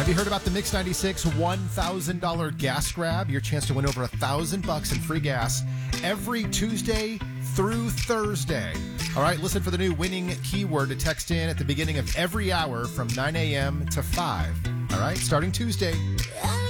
Have you heard about the Mix 96 $1,000 gas grab? Your chance to win over $1,000 in free gas every Tuesday through Thursday. All right, listen for the new winning keyword to text in at the beginning of every hour from 9 a.m. to 5. All right, starting Tuesday.